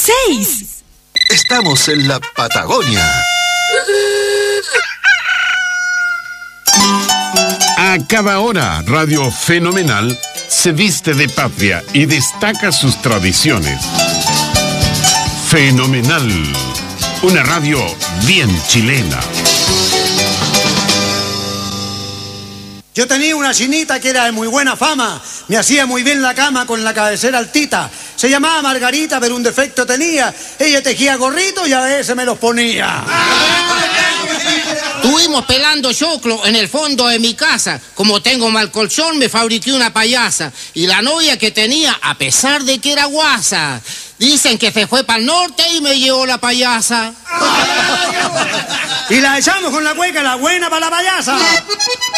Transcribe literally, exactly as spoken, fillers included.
seis. Estamos en la Patagonia. A cada hora, Radio Fenomenal se viste de patria y destaca sus tradiciones. Fenomenal, una radio bien chilena. Yo tenía una chinita que era de muy buena fama, me hacía muy bien la cama con la cabecera altita. Se llamaba Margarita, pero un defecto tenía. Ella tejía gorritos y a veces me los ponía. Estuvimos pelando choclo en el fondo de mi casa. Como tengo mal colchón, me fabriqué una payasa. Y la novia que tenía, a pesar de que era guasa, dicen que se fue para el norte y me llevó la payasa. Y la echamos con la cueca, la buena para la payasa.